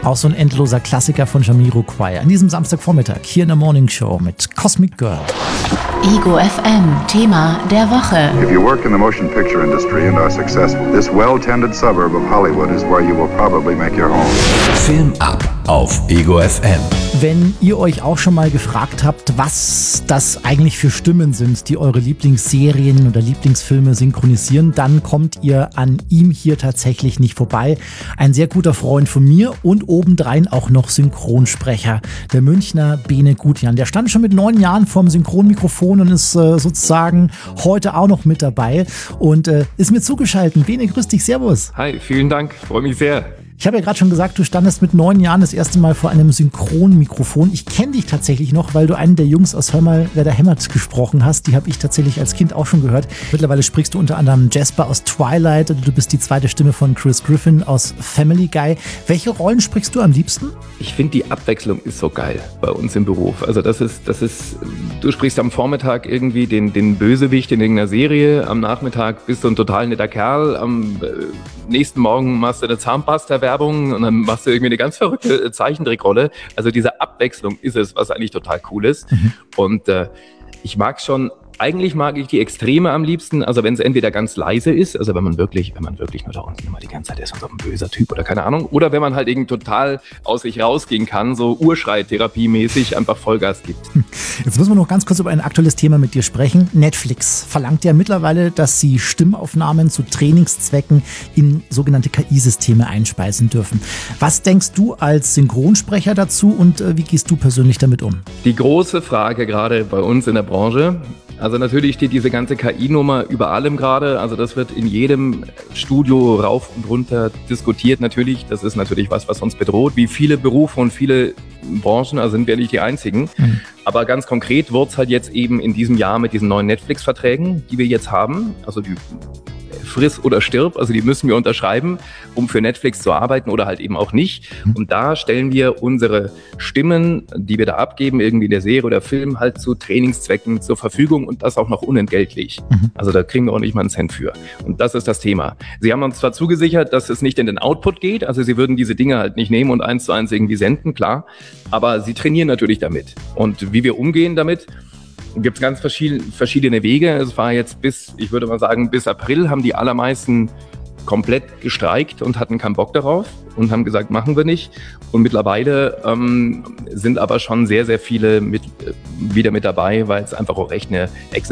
Auch so ein endloser Klassiker von Jamiroquai. An diesem Samstagvormittag hier in der Morning Show mit Cosmic Girl. Ego FM, Thema der Woche. If you work in the motion picture industry and are successful, this well-tended suburb of Hollywood is where you will probably make your home. Film ab auf Ego FM. Wenn ihr euch auch schon mal gefragt habt, was das eigentlich für Stimmen sind, die eure Lieblingsserien oder Lieblingsfilme synchronisieren, dann kommt ihr an ihm hier tatsächlich nicht vorbei. Ein sehr guter Freund von mir und obendrein auch noch Synchronsprecher, der Münchner Bene Gutjan. Der stand schon mit 9 Jahren vorm Synchronmikrofon und ist sozusagen heute auch noch mit dabei und ist mir zugeschaltet. Bene, grüß dich, servus. Hi, vielen Dank, freue mich sehr. Ich habe ja gerade schon gesagt, du standest mit 9 Jahren das erste Mal vor einem Synchronmikrofon. Ich kenne dich tatsächlich noch, weil du einen der Jungs aus Hör mal, wer da hämmert gesprochen hast. Die habe ich tatsächlich als Kind auch schon gehört. Mittlerweile sprichst du unter anderem Jasper aus Twilight und du bist die zweite Stimme von Chris Griffin aus Family Guy. Welche Rollen sprichst du am liebsten? Ich finde, die Abwechslung ist so geil bei uns im Beruf. Also das ist, du sprichst am Vormittag irgendwie den Bösewicht in irgendeiner Serie, am Nachmittag bist du ein total netter Kerl, am nächsten Morgen machst du eine Zahnpasta-Werbung und dann machst du irgendwie eine ganz verrückte Zeichentrickrolle. Also diese Abwechslung ist es, was eigentlich total cool ist. Und ich mag schon, eigentlich mag ich die Extreme am liebsten, also wenn es entweder ganz leise ist, also wenn man wirklich nur da unten immer die ganze Zeit ist und so ein böser Typ oder keine Ahnung, oder wenn man halt irgendwie total aus sich rausgehen kann, so Urschrei-Therapie-mäßig einfach Vollgas gibt. Jetzt müssen wir noch ganz kurz über ein aktuelles Thema mit dir sprechen. Netflix verlangt ja mittlerweile, dass sie Stimmaufnahmen zu Trainingszwecken in sogenannte KI-Systeme einspeisen dürfen. Was denkst du als Synchronsprecher dazu und wie gehst du persönlich damit um? Die große Frage gerade bei uns in der Branche, also natürlich steht diese ganze KI-Nummer über allem gerade, also das wird in jedem Studio rauf und runter diskutiert natürlich, das ist natürlich was uns bedroht, wie viele Berufe und viele Branchen, also sind wir nicht die einzigen, aber ganz konkret wird es halt jetzt eben in diesem Jahr mit diesen neuen Netflix-Verträgen, die wir jetzt haben, also die friss oder stirb, also die müssen wir unterschreiben, um für Netflix zu arbeiten oder halt eben auch nicht. Und da stellen wir unsere Stimmen, die wir da abgeben, irgendwie in der Serie oder Film, halt zu Trainingszwecken zur Verfügung und das auch noch unentgeltlich. Also da kriegen wir auch nicht mal einen Cent für. Und das ist das Thema. Sie haben uns zwar zugesichert, dass es nicht in den Output geht, also sie würden diese Dinge halt nicht nehmen und 1:1 irgendwie senden, klar, aber sie trainieren natürlich damit. Und wie wir umgehen damit, gibt es ganz verschiedene Wege. Es war jetzt bis April haben die allermeisten komplett gestreikt und hatten keinen Bock darauf und haben gesagt, machen wir nicht. Und mittlerweile sind aber schon sehr, sehr viele wieder mit dabei, weil es einfach auch echt eine